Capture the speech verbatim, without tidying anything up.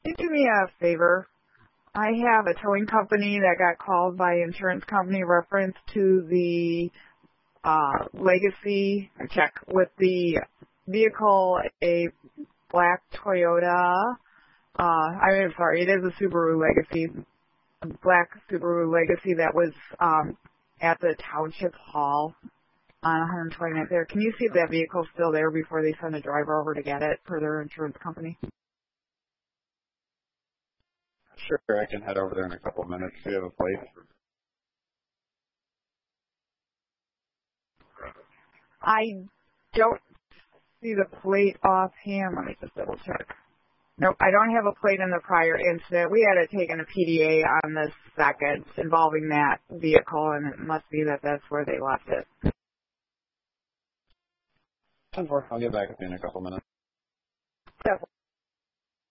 Can you do me a favor? I have a towing company that got called by an insurance company reference to the uh, legacy check with the vehicle, a black Toyota. Uh, I'm sorry, it is a Subaru Legacy, a black Subaru Legacy that was um, at the Township Hall on one hundred twenty-ninth there. Can you see if that vehicle's still there before they send a driver over to get it for their insurance company? Sure, I can head over there in a couple of minutes. Do you have a plate? I don't see the plate offhand. Let me just double check. Nope, I don't have a plate in the prior incident. We had to take in a P D A on the second involving that vehicle, and it must be that that's where they left it. ten four, I'll get back with you in a couple of minutes. Definitely.